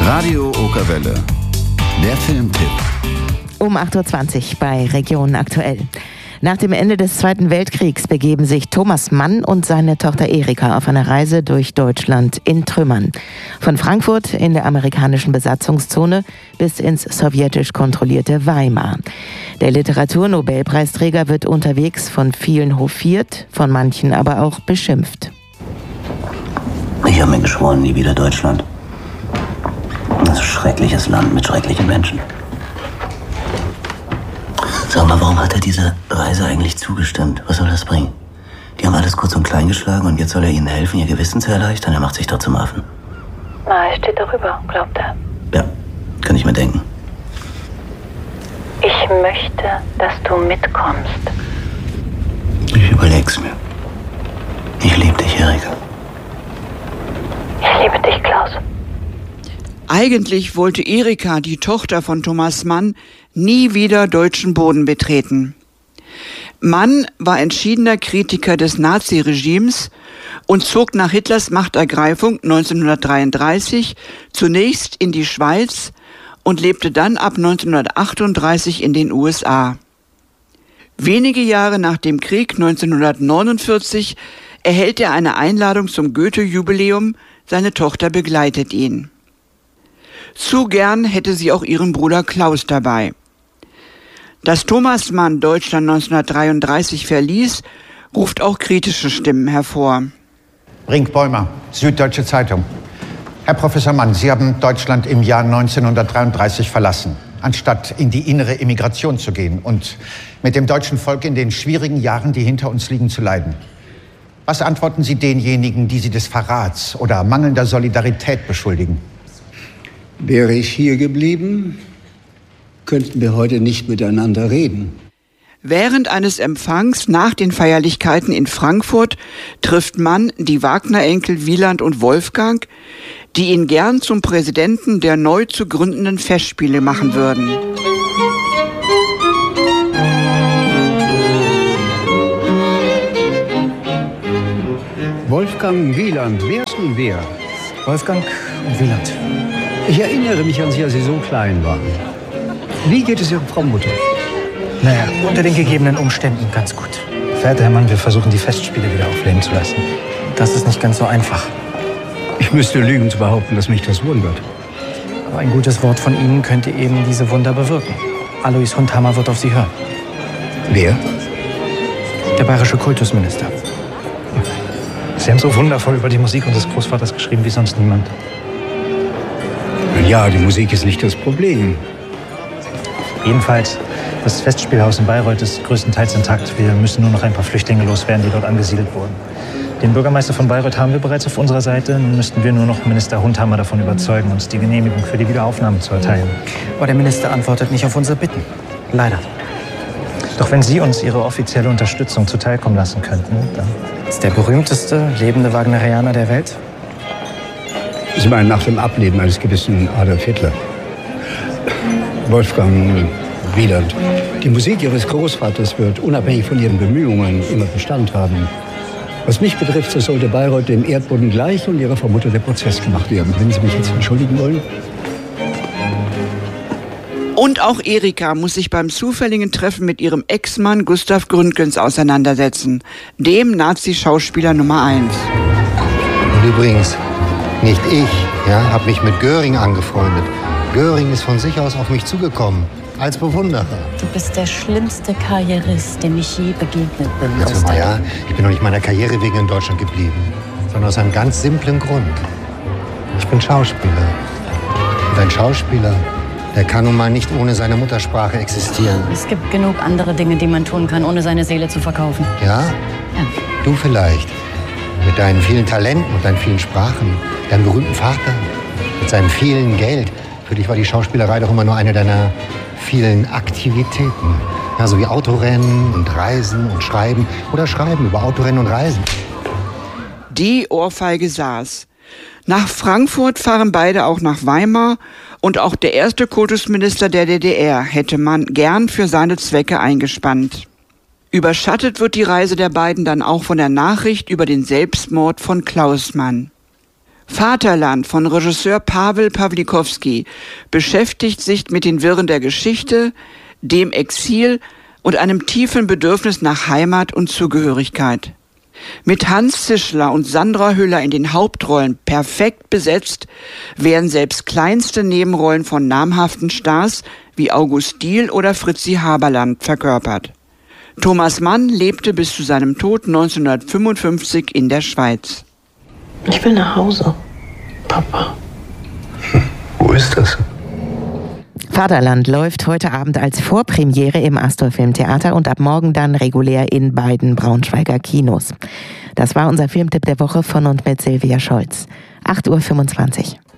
Radio Okerwelle. Der Filmtipp. Um 8.20 Uhr bei Region Aktuell. Nach dem Ende des Zweiten Weltkriegs begeben sich Thomas Mann und seine Tochter Erika auf eine Reise durch Deutschland in Trümmern. Von Frankfurt in der amerikanischen Besatzungszone bis ins sowjetisch kontrollierte Weimar. Der Literaturnobelpreisträger wird unterwegs von vielen hofiert, von manchen aber auch beschimpft. Ich habe mir geschworen, nie wieder Deutschland. Das ist ein schreckliches Land mit schrecklichen Menschen. Sag mal, warum hat er dieser Reise eigentlich zugestimmt? Was soll das bringen? Die haben alles kurz und klein geschlagen und jetzt soll er ihnen helfen, ihr Gewissen zu erleichtern? Er macht sich doch zum Affen. Na, er steht darüber, glaubt er. Ja, kann ich mir denken. Ich möchte, dass du mitkommst. Ich überleg's mir. Ich liebe dich, Erika. Ich liebe dich, Klaus. Eigentlich wollte Erika, die Tochter von Thomas Mann, nie wieder deutschen Boden betreten. Mann war entschiedener Kritiker des Naziregimes und zog nach Hitlers Machtergreifung 1933 zunächst in die Schweiz und lebte dann ab 1938 in den USA. Wenige Jahre nach dem Krieg 1949 erhält er eine Einladung zum Goethe-Jubiläum, seine Tochter begleitet ihn. Zu gern hätte sie auch ihren Bruder Klaus dabei. Dass Thomas Mann Deutschland 1933 verließ, ruft auch kritische Stimmen hervor. Brinkbäumer, Süddeutsche Zeitung. Herr Professor Mann, Sie haben Deutschland im Jahr 1933 verlassen, anstatt in die innere Emigration zu gehen und mit dem deutschen Volk in den schwierigen Jahren, die hinter uns liegen, zu leiden. Was antworten Sie denjenigen, die Sie des Verrats oder mangelnder Solidarität beschuldigen? Wäre ich hier geblieben, könnten wir heute nicht miteinander reden. Während eines Empfangs nach den Feierlichkeiten in Frankfurt trifft Mann die Wagner-Enkel Wieland und Wolfgang, die ihn gern zum Präsidenten der neu zu gründenden Festspiele machen würden. Wolfgang Wieland, wer ist nun wer? Wolfgang und Wieland. Ich erinnere mich an Sie, als Sie so klein waren. Wie geht es Ihrer Frau Mutter? Naja, unter den gegebenen Umständen ganz gut. Verehrter Herr Mann, wir versuchen, die Festspiele wieder aufleben zu lassen. Das ist nicht ganz so einfach. Ich müsste lügen zu behaupten, dass mich das wundert. Aber ein gutes Wort von Ihnen könnte eben diese Wunder bewirken. Alois Hundhammer wird auf Sie hören. Wer? Der bayerische Kultusminister. Sie haben so wundervoll über die Musik unseres Großvaters geschrieben wie sonst niemand. Ja, die Musik ist nicht das Problem. Jedenfalls, das Festspielhaus in Bayreuth ist größtenteils intakt. Wir müssen nur noch ein paar Flüchtlinge loswerden, die dort angesiedelt wurden. Den Bürgermeister von Bayreuth haben wir bereits auf unserer Seite. Nun müssten wir nur noch Minister Hundhammer davon überzeugen, uns die Genehmigung für die Wiederaufnahme zu erteilen. Aber der Minister antwortet nicht auf unsere Bitten. Leider. Doch wenn Sie uns Ihre offizielle Unterstützung zuteilkommen lassen könnten, dann... Ist der berühmteste lebende Wagnerianer der Welt? Sie meinen nach dem Ableben eines gewissen Adolf Hitler. Wolfgang Wieland. Die Musik Ihres Großvaters wird unabhängig von Ihren Bemühungen immer Bestand haben. Was mich betrifft, so sollte Bayreuth dem Erdboden gleich und Ihrer Frau Mutter der Prozess gemacht werden. Wenn Sie mich jetzt entschuldigen wollen. Und auch Erika muss sich beim zufälligen Treffen mit ihrem Ex-Mann Gustav Gründgens auseinandersetzen, dem Nazi-Schauspieler Nummer 1. Und übrigens, nicht ich, habe mich mit Göring angefreundet. Göring ist von sich aus auf mich zugekommen, als Bewunderer. Du bist der schlimmste Karrierist, dem ich je begegnet bin. Also, ich bin doch nicht meiner Karriere wegen in Deutschland geblieben, sondern aus einem ganz simplen Grund. Ich bin Schauspieler. Und ein Schauspieler, der kann nun mal nicht ohne seine Muttersprache existieren. Es gibt genug andere Dinge, die man tun kann, ohne seine Seele zu verkaufen. Ja? Ja. Du vielleicht. Mit deinen vielen Talenten und deinen vielen Sprachen. Deinem berühmten Vater. Mit seinem vielen Geld. Für dich war die Schauspielerei doch immer nur eine deiner vielen Aktivitäten. Ja, so wie Autorennen und Reisen und Schreiben. Oder Schreiben über Autorennen und Reisen. Die Ohrfeige saß. Nach Frankfurt fahren beide auch nach Weimar. Und auch der erste Kultusminister der DDR hätte man gern für seine Zwecke eingespannt. Überschattet wird die Reise der beiden dann auch von der Nachricht über den Selbstmord von Klaus Mann. Vaterland von Regisseur Pawel Pawlikowski beschäftigt sich mit den Wirren der Geschichte, dem Exil und einem tiefen Bedürfnis nach Heimat und Zugehörigkeit. Mit Hans Zischler und Sandra Hüller in den Hauptrollen perfekt besetzt werden selbst kleinste Nebenrollen von namhaften Stars wie August Diehl oder Fritzi Haberland verkörpert. Thomas Mann lebte bis zu seinem Tod 1955 in der Schweiz. Ich will nach Hause, Papa. Wo ist das? Vaterland läuft heute Abend als Vorpremiere im Astor Filmtheater und ab morgen dann regulär in beiden Braunschweiger Kinos. Das war unser Filmtipp der Woche von und mit Silvia Scholz. 8:25 Uhr.